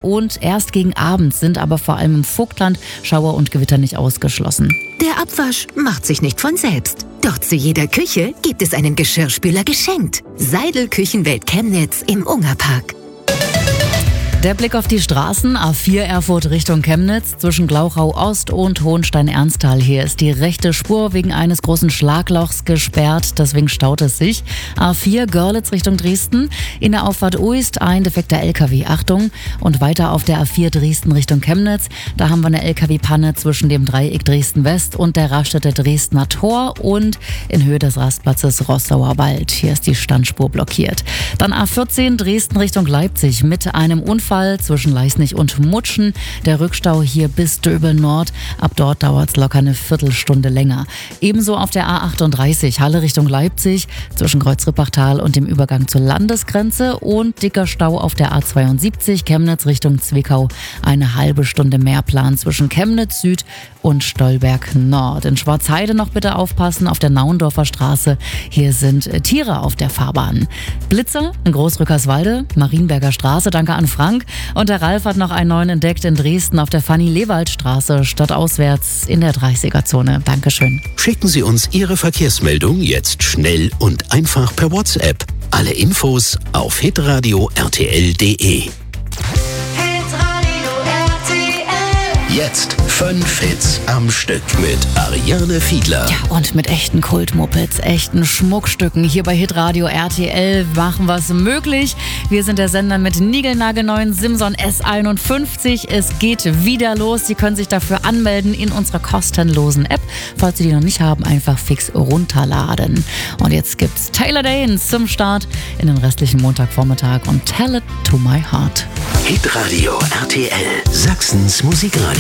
und erst gegen Abend sind aber vor allem im Vogtland Schauer und Gewitter nicht ausgeschlossen. Der Abwasch macht sich nicht von selbst. Doch zu jeder Küche gibt es einen Geschirrspüler geschenkt. Seidel Küchenwelt Chemnitz im Ungerpark. Der Blick auf die Straßen, A4 Erfurt Richtung Chemnitz, zwischen Glauchau Ost und Hohenstein-Ernsthal. Hier ist die rechte Spur wegen eines großen Schlaglochs gesperrt, deswegen staut es sich. A4 Görlitz Richtung Dresden, in der Auffahrt Uist ein defekter LKW, Achtung. Und weiter auf der A4 Dresden Richtung Chemnitz, da haben wir eine LKW-Panne zwischen dem Dreieck Dresden West und der Raststätte Dresdner Tor und in Höhe des Rastplatzes Rossauer Wald. Hier ist die Standspur blockiert. Dann A14 Dresden Richtung Leipzig mit einem Unfall zwischen Leisnig und Mutschen. Der Rückstau hier bis Döbel Nord. Ab dort dauert es locker eine Viertelstunde länger. Ebenso auf der A38 Halle Richtung Leipzig zwischen Kreuz-Rippachtal und dem Übergang zur Landesgrenze und dicker Stau auf der A72 Chemnitz Richtung Zwickau. Eine halbe Stunde Mehrplan zwischen Chemnitz Süd und Stolberg Nord. In Schwarzheide noch bitte aufpassen auf der Naundorfer Straße. Hier sind Tiere auf der Fahrbahn. Blitzer in Großrückerswalde, Marienberger Straße, danke an Frank. Und der Ralf hat noch einen neuen entdeckt in Dresden auf der Fanny-Lewald-Straße, stadtauswärts in der 30er-Zone. Dankeschön. Schicken Sie uns Ihre Verkehrsmeldung jetzt schnell und einfach per WhatsApp. Alle Infos auf hitradio rtl.de. Jetzt 5 Hits am Stück mit Ariane Fiedler. Ja, und mit echten Kultmopeds, echten Schmuckstücken. Hier bei Hitradio RTL machen wir es möglich. Wir sind der Sender mit niegelnagelneuen Simson S51. Es geht wieder los. Sie können sich dafür anmelden in unserer kostenlosen App. Falls Sie die noch nicht haben, einfach fix runterladen. Und jetzt gibt's Taylor Dayne zum Start in den restlichen Montagvormittag und Tell It to My Heart. Hitradio RTL, Sachsens Musikradio.